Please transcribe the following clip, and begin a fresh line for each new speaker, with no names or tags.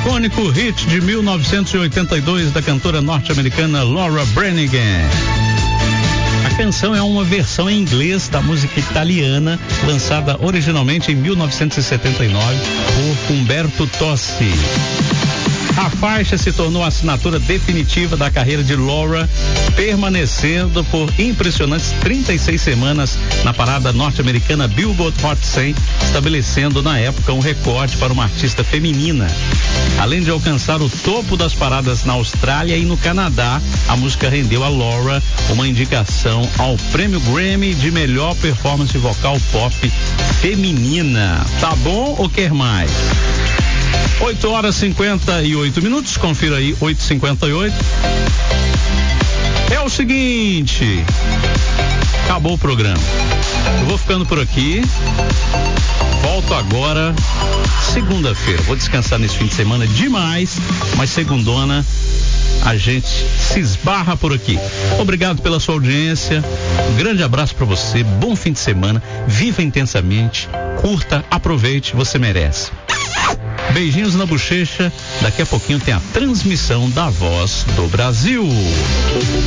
icônico hit de 1982 da cantora norte-americana Laura Branigan. A canção é uma versão em inglês da música italiana, lançada originalmente em 1979 por Umberto Tozzi. A faixa se tornou a assinatura definitiva da carreira de Laura, permanecendo por impressionantes 36 semanas na parada norte-americana Billboard Hot 100, estabelecendo na época um recorde para uma artista feminina. Além de alcançar o topo das paradas na Austrália e no Canadá, a música rendeu a Laura uma indicação ao Prêmio Grammy de melhor performance vocal pop feminina. Tá bom ou quer mais? 8h58, confira aí, 8h58. É o seguinte, acabou o programa. Eu vou ficando por aqui. Volto agora, segunda-feira. Vou descansar nesse fim de semana demais, mas segundona a gente se esbarra por aqui. Obrigado pela sua audiência. Um grande abraço para você. Bom fim de semana. Viva intensamente. Curta, aproveite, você merece. Beijinhos na bochecha. Daqui a pouquinho tem a transmissão da Voz do Brasil.